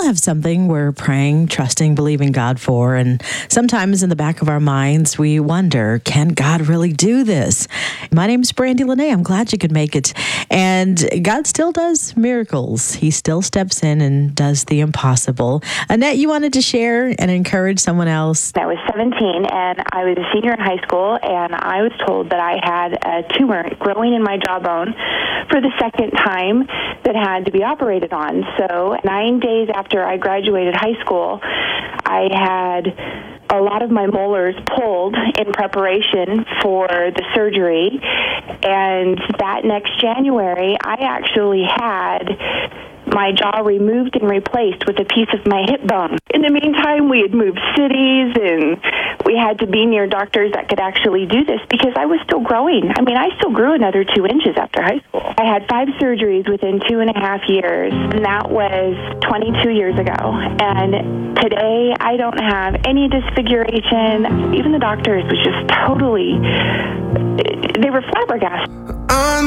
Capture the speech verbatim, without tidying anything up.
have something we're praying, trusting, believing God for. And sometimes in the back of our minds, we wonder, can God really do this? My name's Brandy Lene. I'm glad you could make it. And God still does miracles. He still steps in and does the impossible. Annette, you wanted to share and encourage someone else. I was seventeen, and I was a senior in high school, and I was told that I had a tumor growing in my jawbone for the second time that had to be operated on. So nine days after I graduated high school, I had a lot of my molars pulled in preparation for the surgery, and that next January, I actually had my jaw removed and replaced with a piece of my hip bone. In the meantime, we had moved cities, and we had to be near doctors that could actually do this because I was still growing. I mean, I still grew another two inches after high school. I had five surgeries within two and a half years, and that was twenty-two years ago. And today, I don't have any disfiguration. Even the doctors was just totally, they were flabbergasted.